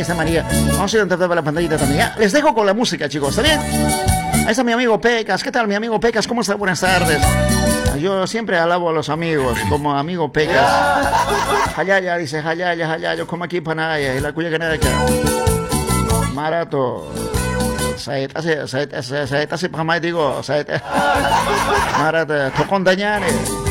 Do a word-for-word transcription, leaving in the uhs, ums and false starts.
está María. Vamos a ir a entrar por la pantallita también. Ya, les dejo con la música, chicos, ¿está bien? Ahí está mi amigo Pecas. ¿Qué tal, mi amigo Pecas? ¿Cómo está? Buenas tardes. Yo siempre alabo a los amigos, como amigo Pecas. Jayaya, dice Jayaya, Jayaya, como aquí Panaya, y la cuya que nada que. Marato. Saeta se, saeta se, saeta se, jamás digo, saeta. Marato, tocón dañane.